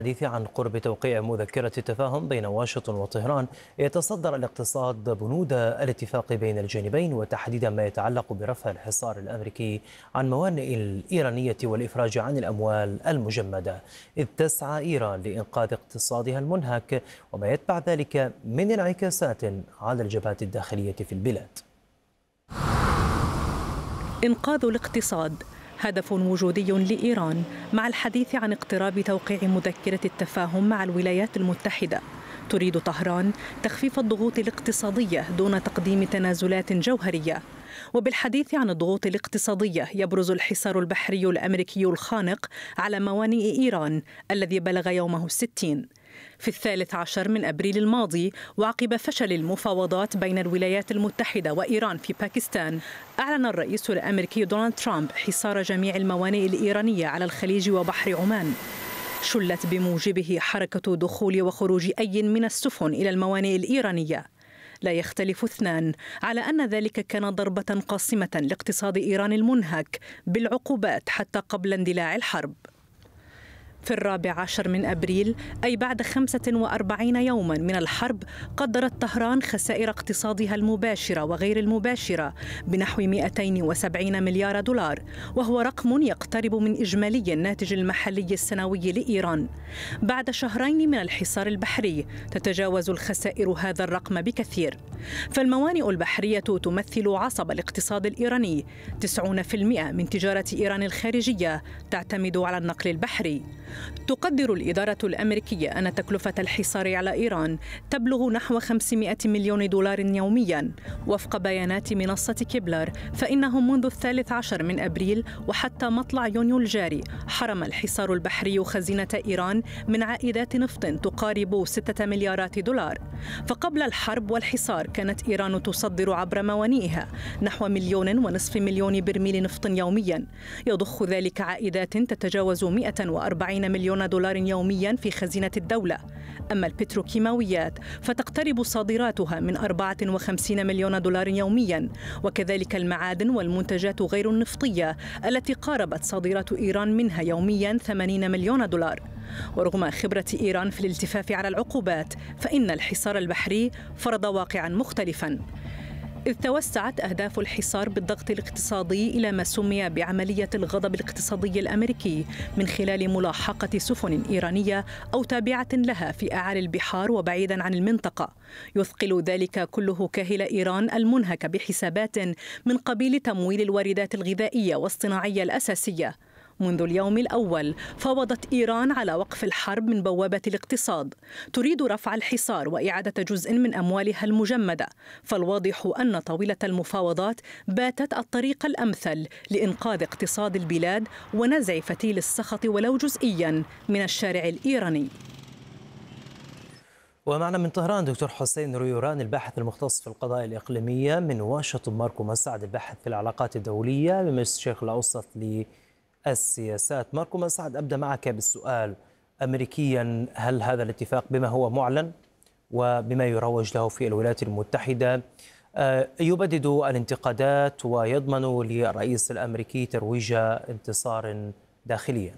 الحديث عن قرب توقيع مذكرة التفاهم بين واشنطن وطهران، يتصدر الاقتصاد بنود الاتفاق بين الجانبين، وتحديدا ما يتعلق برفع الحصار الأمريكي عن موانئ الإيرانية والإفراج عن الأموال المجمدة، إذ تسعى إيران لإنقاذ اقتصادها المنهك وما يتبع ذلك من انعكاسات على الجبهات الداخلية في البلاد. إنقاذ الاقتصاد هدف وجودي لإيران، مع الحديث عن اقتراب توقيع مذكرة التفاهم مع الولايات المتحدة. تريد طهران تخفيف الضغوط الاقتصادية دون تقديم تنازلات جوهرية. وبالحديث عن الضغوط الاقتصادية يبرز الحصار البحري الأمريكي الخانق على موانئ إيران الذي بلغ يومه 60 في 13 من أبريل الماضي، وعقب فشل المفاوضات بين الولايات المتحدة وإيران في باكستان. أعلن الرئيس الأمريكي دونالد ترامب حصار جميع الموانئ الإيرانية على الخليج وبحر عمان. شلت بموجبه حركة دخول وخروج أي من السفن إلى الموانئ الإيرانية. لا يختلف اثنان على أن ذلك كان ضربة قاصمة لاقتصاد إيران المنهك بالعقوبات حتى قبل اندلاع الحرب. في 14 من أبريل، أي بعد 45 يوما من الحرب، قدرت طهران خسائر اقتصادها المباشرة وغير المباشرة بنحو 270 مليار دولار، وهو رقم يقترب من إجمالي الناتج المحلي السنوي لإيران. بعد شهرين من الحصار البحري تتجاوز الخسائر هذا الرقم بكثير. فالموانئ البحرية تمثل عصب الاقتصاد الإيراني. 90% من تجارة إيران الخارجية تعتمد على النقل البحري. تقدر الإدارة الأمريكية أن تكلفة الحصار على إيران تبلغ نحو 500 مليون دولار يومياً. وفق بيانات منصة كيبلر، فإنه منذ 13 من أبريل وحتى مطلع يونيو الجاري حرم الحصار البحري خزينة إيران من عائدات نفط تقارب 6 مليارات دولار. فقبل الحرب والحصار كانت إيران تصدر عبر موانئها نحو 1.5 مليون برميل نفط يومياً، يضخ ذلك عائدات تتجاوز 140 مليون دولار يوميا في خزينة الدولة. أما البتروكيماويات فتقترب صادراتها من 54 مليون دولار يوميا، وكذلك المعادن والمنتجات غير النفطية التي قاربت صادرات إيران منها يوميا 80 مليون دولار. ورغم خبرة إيران في الالتفاف على العقوبات، فإن الحصار البحري فرض واقعا مختلفا، إذ توسعت أهداف الحصار بالضغط الاقتصادي إلى ما سمي بعملية الغضب الاقتصادي الأمريكي من خلال ملاحقة سفن إيرانية أو تابعة لها في أعالي البحار وبعيدا عن المنطقة. يثقل ذلك كله كاهل إيران المنهك بحسابات من قبيل تمويل الواردات الغذائية والصناعية الأساسية. منذ اليوم الأول فاوضت إيران على وقف الحرب من بوابة الاقتصاد. تريد رفع الحصار وإعادة جزء من أموالها المجمدة. فالواضح أن طاولة المفاوضات باتت الطريق الأمثل لإنقاذ اقتصاد البلاد ونزع فتيل السخط ولو جزئيا من الشارع الإيراني. ومعنا من طهران دكتور حسين ريوران، الباحث المختص في القضايا الإقليمية. من واشنطن ماركو مسعد، الباحث في العلاقات الدولية بمجلس الشيخ الأوسط السياسات. ماركو مسعد، أبدأ معك بالسؤال. أمريكيا، هل هذا الاتفاق بما هو معلن وبما يروج له في الولايات المتحدة يبدد الانتقادات ويضمن للرئيس الأمريكي ترويج انتصار داخليا؟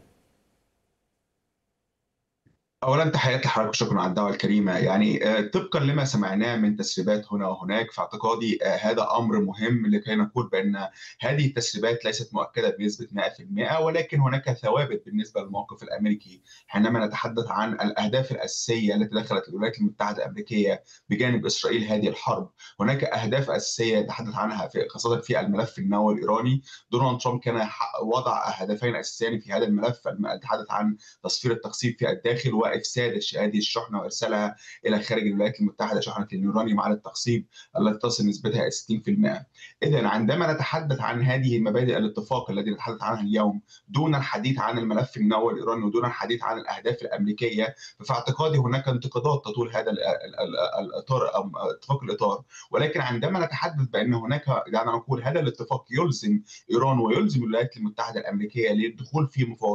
اولا تحياتي لحضرتك، شكرا على الدعوه الكريمه. طبقا لما سمعناه من تسريبات هنا وهناك، في اعتقادي هذا امر مهم لكي نقول بان هذه التسريبات ليست مؤكده بنسبه 100%، ولكن هناك ثوابت بالنسبه للموقف الامريكي حينما نتحدث عن الاهداف الاساسيه التي دخلت الولايات المتحده الامريكيه بجانب اسرائيل هذه الحرب. هناك اهداف اساسيه يتحدث عنها خاصه في الملف النووي الايراني. دونالد ترامب كان وضع هدفين اساسيين في هذا الملف، يتحدث عن تصفير التقسيم في الداخل وافساد هذه الشحنه وارسالها الى خارج الولايات المتحده، شحنه اليورانيوم على التقسيم التي تصل نسبتها الى 60%. اذا عندما نتحدث عن هذه مبادئ الاتفاق الذي نتحدث عنها اليوم دون الحديث عن الملف النووي الايراني ودون الحديث عن الاهداف الامريكيه، ففي اعتقادي هناك انتقادات تطول هذا الاطار او اتفاق الاطار. ولكن عندما نتحدث بان هناك نقول هذا الاتفاق يلزم ايران ويلزم الولايات المتحده الامريكيه للدخول في مفاوضات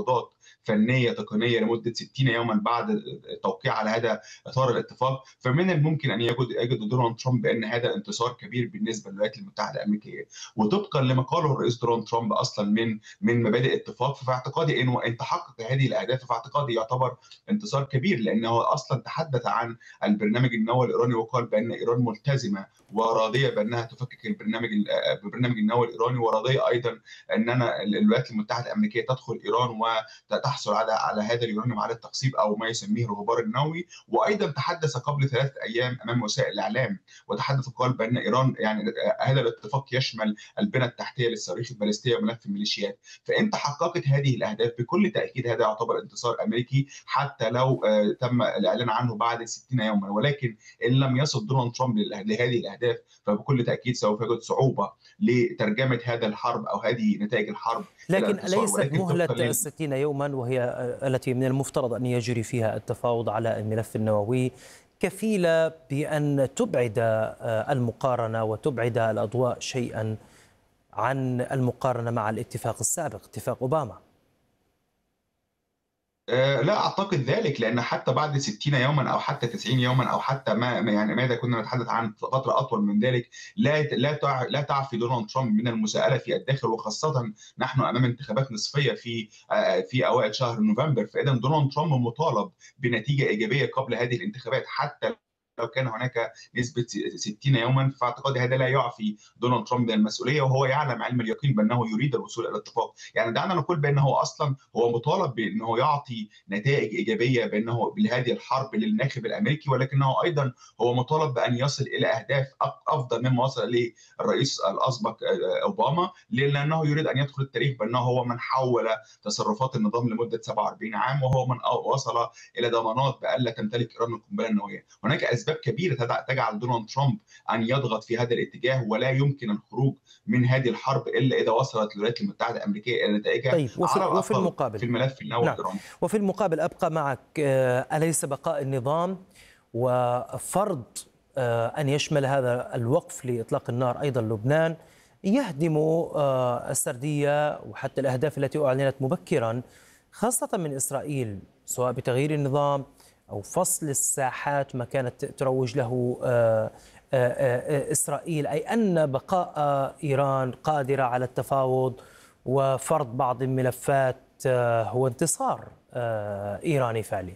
فنية تقنية لمدة 60 يوما بعد التوقيع على هذا إطار الاتفاق، فمن الممكن أن يجد دونالد ترامب بأن هذا انتصار كبير بالنسبة للولايات المتحدة الأمريكية. وطبقا لما قاله الرئيس دونالد ترامب أصلا من مبادئ الاتفاق، ففي اعتقادي أنه إن تحقق هذه الأهداف ففي اعتقادي يعتبر انتصار كبير، لأنه أصلا تحدث عن البرنامج النووي الإيراني وقال بأن إيران ملتزمة وراضية بأنها تفكك البرنامج النووي الإيراني، وراضية أيضا أننا الولايات المتحدة الأمريكية تدخل إيران وتحصل على هذا اليورانيوم على التخصيب أو ما يسميه الغبار النووي. وأيضا تحدث قبل 3 أيام أمام وسائل الإعلام وتحدث وقال بأن إيران يعني هذا الاتفاق يشمل البنى التحتية للصواريخ البالستية وملف الميليشيات. فإن تحققت هذه الأهداف بكل تأكيد هذا يعتبر انتصار أمريكي حتى لو تم الإعلان عنه بعد 60 يوما، ولكن إن لم يصل دونالد ترامب لهذه الأهداف فبكل تأكيد سوف يجد صعوبة لترجمة هذا الحرب أو هذه نتائج الحرب. لكن ليست مهلة 60 يوما وهي التي من المفترض أن يجري فيها التفاوض على الملف النووي كفيلة بأن تبعد المقارنة وتبعد الأضواء شيئا عن المقارنة مع الاتفاق السابق، اتفاق أوباما؟ لا أعتقد ذلك، لأن حتى بعد 60 يوما أو حتى 90 يوما أو حتى ماذا كنا نتحدث عن فترة أطول من ذلك، لا تعفي دونالد ترامب من المساءلة في الداخل، وخاصة نحن أمام انتخابات نصفية في أوائل شهر نوفمبر. فإذا دونالد ترامب مطالب بنتيجة إيجابية قبل هذه الانتخابات، حتى لو كان هناك نسبة 60 يوما. فاعتقادي هذا لا يعفي دونالد ترامب من المسؤولية، وهو يعلم علم اليقين بأنه يريد الوصول إلى الاتفاق. يعني دعنا نقول بأنه أصلا هو مطالب بأنه يعطي نتائج إيجابية بأنه بهذه الحرب للناخب الأمريكي، ولكنه أيضا هو مطالب بأن يصل إلى أهداف أفضل مما وصل إليه الرئيس الأسبق أوباما، لأنه يريد أن يدخل التاريخ بأنه هو من حول تصرفات النظام لمدة 47 عام، وهو من وصل إلى ضمانات بألا تمتلك إيران القنبلة النووية. هناك أسباب كبيرة تجعل دونالد ترامب أن يضغط في هذا الاتجاه، ولا يمكن الخروج من هذه الحرب إلا إذا وصلت الولايات المتحدة الأمريكية إلى نتائجها. طيب وفي المقابل في الملف النووي الإيراني. وفي المقابل أبقى معك، أليس بقاء النظام وفرض أن يشمل هذا الوقف لإطلاق النار أيضا لبنان يهدم السردية وحتى الأهداف التي أعلنت مبكرا خاصة من إسرائيل، سواء بتغيير النظام أو فصل الساحات ما كانت تروج له إسرائيل، أي أن بقاء إيران قادرة على التفاوض وفرض بعض الملفات هو انتصار إيراني فعلي؟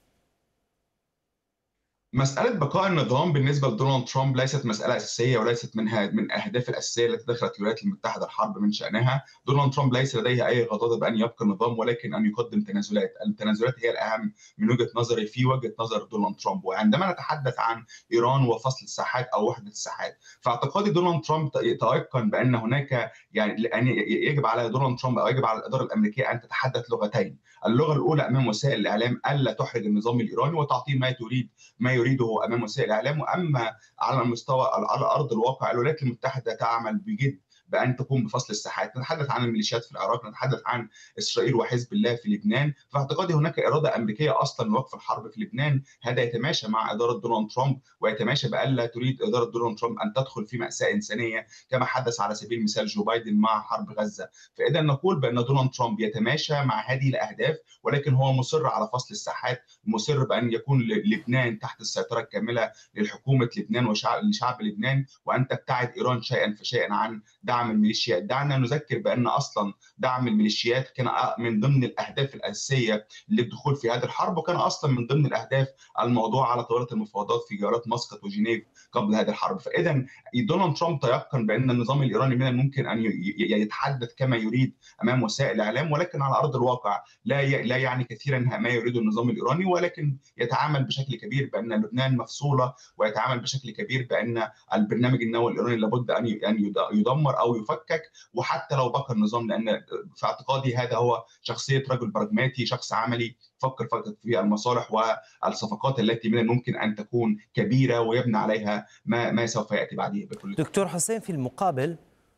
مسألة بقاء النظام بالنسبة لدونالد ترامب ليست مسألة أساسية وليست من الأهداف الأساسية التي دخلت الولايات المتحدة الحرب من شأنها. دونالد ترامب ليس لديه أي غضاضة بأن يبقى النظام، ولكن أن يقدم تنازلات. التنازلات هي الأهم من وجهة نظري في وجهة نظر دونالد ترامب. وعندما نتحدث عن إيران وفصل الساحات أو وحدة الساحات، فاعتقادي دونالد ترامب يتيقن بأن هناك يجب على دونالد ترامب أو يجب على الإدارة الأمريكية أن تتحدث لغتين. اللغة الأولى أمام وسائل الإعلام ألا تحرج النظام الإيراني وتعطيه ما يريده امام وسائل الاعلام، واما على المستوى على ارض الواقع الولايات المتحده تعمل بجد بان تقوم بفصل الساحات. نتحدث عن الميليشيات في العراق، نتحدث عن اسرائيل وحزب الله في لبنان. فاعتقادي هناك اراده امريكيه اصلا لوقف الحرب في لبنان. هذا يتماشى مع اداره دونالد ترامب ويتماشى بالا تريد اداره دونالد ترامب ان تدخل في ماساه انسانيه كما حدث على سبيل المثال جو بايدن مع حرب غزه. فاذا نقول بان دونالد ترامب يتماشى مع هذه الاهداف، ولكن هو مصر على فصل الساحات، مصر بان يكون لبنان تحت السيطره الكامله للحكومه لبنان ولشعب لبنان، وان تبتعد ايران شيئا فشيئا عن دعم الميليشيات. دعنا نذكر بان اصلا دعم الميليشيات كان من ضمن الاهداف الاساسيه للدخول في هذه الحرب، وكان اصلا من ضمن الاهداف الموضوع على طاوله المفاوضات في جولات مسقط وجنيف قبل هذه الحرب. فاذا دونالد ترامب تيقن بان النظام الايراني من الممكن ان يتحدث كما يريد امام وسائل الاعلام، ولكن على ارض الواقع لا يعني كثيرا ما يريده النظام الايراني، ولكن يتعامل بشكل كبير بان لبنان مفصوله، ويتعامل بشكل كبير بان البرنامج النووي الايراني لابد ان يدمر او يفكك، وحتى لو بقى النظام. لان في اعتقادي هذا هو شخصيه رجل براغماتي، شخص عملي فكر فقط في المصالح والصفقات التي من الممكن ان تكون كبيره ويبنى عليها ما سوف ياتي بعدها بكل. دكتور حسين، في المقابل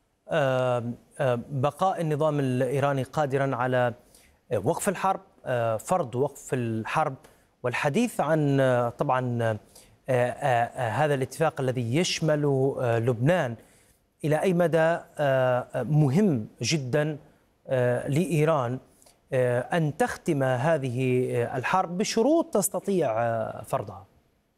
بقاء النظام الايراني قادرا على وقف الحرب، فرض وقف الحرب، والحديث عن طبعا هذا الاتفاق الذي يشمل لبنان إلى أي مدى مهم جدا لإيران أن تختم هذه الحرب بشروط تستطيع فرضها؟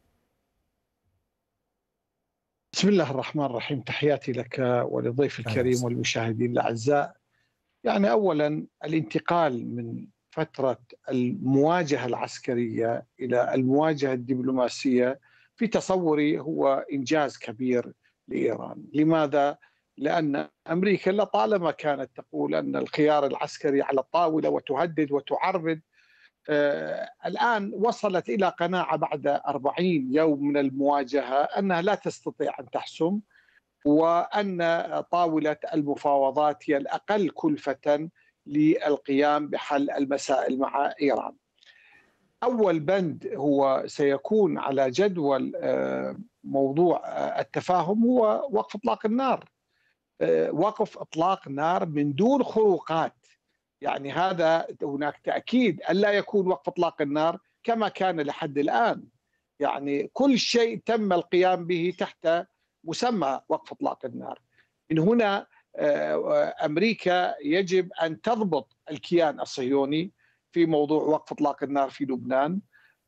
بسم الله الرحمن الرحيم، تحياتي لك ولضيف أهلا الكريم وسهلا. والمشاهدين الأعزاء. يعني أولا الانتقال من فترة المواجهة العسكرية إلى المواجهة الدبلوماسية في تصوري هو إنجاز كبير لإيران. لماذا؟ لأن أمريكا لطالما كانت تقول أن الخيار العسكري على الطاولة وتهدد وتعربد. الآن وصلت إلى قناعة بعد 40 يوم من المواجهة أنها لا تستطيع أن تحسم، وأن طاولة المفاوضات هي الأقل كلفة للقيام بحل المسائل مع إيران. أول بند هو سيكون على جدول موضوع التفاهم هو وقف إطلاق النار، وقف إطلاق نار من دون خروقات. يعني هذا هناك تأكيد أن لا يكون وقف إطلاق النار كما كان لحد الآن. يعني كل شيء تم القيام به تحت مسمى وقف إطلاق النار. من هنا أمريكا يجب أن تضبط الكيان الصهيوني في موضوع وقف إطلاق النار في لبنان.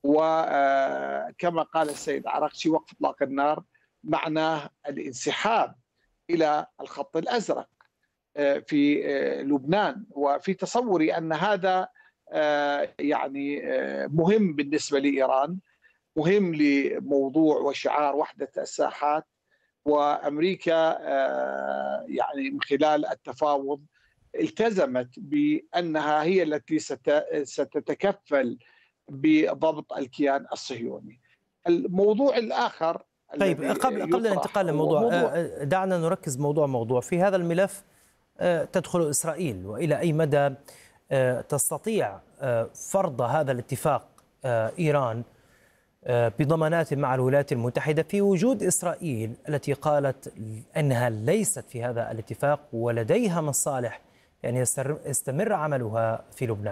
وكما قال السيد عراقشي، وقف إطلاق النار معناه الانسحاب إلى الخط الأزرق في لبنان. وفي تصوري أن هذا يعني مهم بالنسبة لإيران، مهم لموضوع وشعار وحدة الساحات. وأمريكا يعني من خلال التفاوض التزمت بأنها هي التي ستتكفل بضبط الكيان الصهيوني. الموضوع الآخر طيب، قبل الانتقال للموضوع، دعنا نركز موضوع في هذا الملف. تدخل إسرائيل، وإلى أي مدى تستطيع فرض هذا الاتفاق إيران بضمانات مع الولايات المتحدة في وجود إسرائيل التي قالت أنها ليست في هذا الاتفاق ولديها مصالح أن يستمر عملها في لبنان؟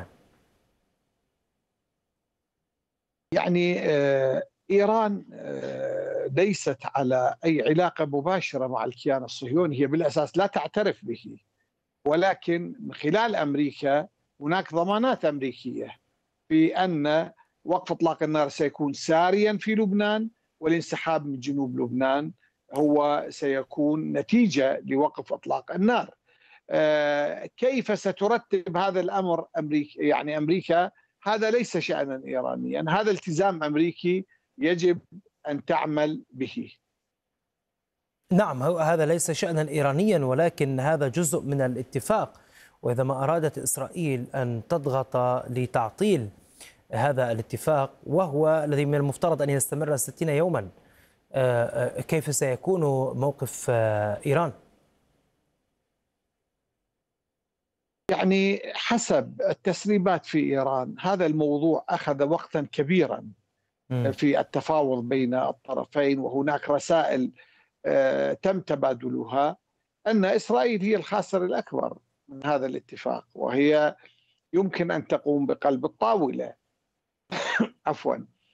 يعني إيران ليست على أي علاقة مباشرة مع الكيان الصهيوني، هي بالأساس لا تعترف به، ولكن من خلال أمريكا هناك ضمانات أمريكية بأن وقف إطلاق النار سيكون ساريا في لبنان، والانسحاب من جنوب لبنان هو سيكون نتيجة لوقف إطلاق النار. كيف سترتب هذا الأمر أمريكا؟ يعني أمريكا هذا ليس شأنا إيرانيا، هذا التزام أمريكي يجب أن تعمل به. نعم، هذا ليس شأنا إيرانيا، ولكن هذا جزء من الاتفاق. وإذا ما أرادت إسرائيل أن تضغط لتعطيل هذا الاتفاق، وهو الذي من المفترض أن يستمر 60 يوما، كيف سيكون موقف إيران؟ يعني حسب التسريبات في إيران هذا الموضوع أخذ وقتا كبيرا في التفاوض بين الطرفين، وهناك رسائل تم تبادلها أن إسرائيل هي الخاسر الأكبر من هذا الاتفاق، وهي يمكن أن تقوم بقلب الطاولة عفوا.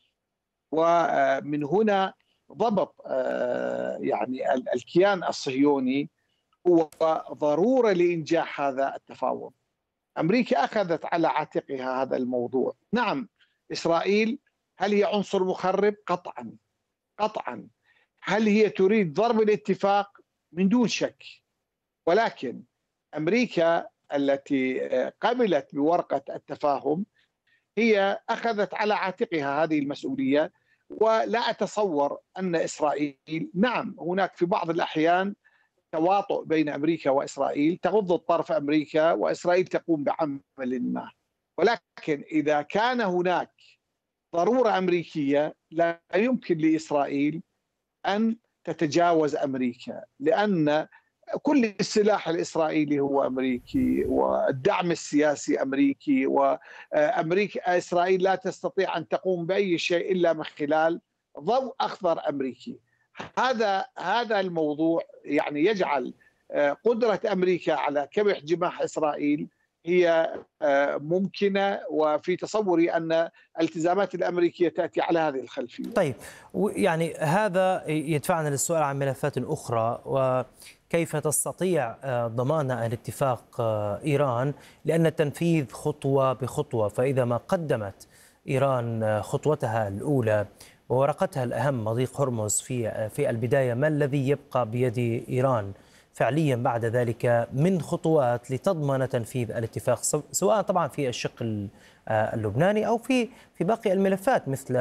ومن هنا ضبط يعني الكيان الصهيوني هو ضرورة لإنجاح هذا التفاوض. أمريكا أخذت على عاتقها هذا الموضوع. نعم، إسرائيل هل هي عنصر مخرب؟ قطعا قطعا. هل هي تريد ضرب الاتفاق؟ من دون شك. ولكن أمريكا التي قبلت بورقة التفاهم هي أخذت على عاتقها هذه المسؤولية. ولا أتصور أن إسرائيل، نعم هناك في بعض الأحيان تواطؤ بين أمريكا وإسرائيل، تغض الطرف أمريكا وإسرائيل تقوم بعمل ما، ولكن إذا كان هناك ضرورة أمريكية لا يمكن لإسرائيل أن تتجاوز أمريكا، لأن كل السلاح الإسرائيلي هو أمريكي، والدعم السياسي أمريكي، وأمريكا إسرائيل لا تستطيع أن تقوم بأي شيء إلا من خلال ضوء أخضر أمريكي. هذا الموضوع يعني يجعل قدرة أمريكا على كبح جماح إسرائيل هي ممكنة، وفي تصوري أن الالتزامات الأمريكية تأتي على هذه الخلفية. طيب، يعني هذا يدفعنا للسؤال عن ملفات أخرى، وكيف تستطيع ضمان الاتفاق إيران، لأن التنفيذ خطوة بخطوة، فإذا ما قدمت إيران خطوتها الأولى وورقتها الأهم مضيق هرمز في البداية، ما الذي يبقى بيد إيران فعليا بعد ذلك من خطوات لتضمن تنفيذ الاتفاق، سواء طبعا في الشق اللبناني أو في باقي الملفات مثل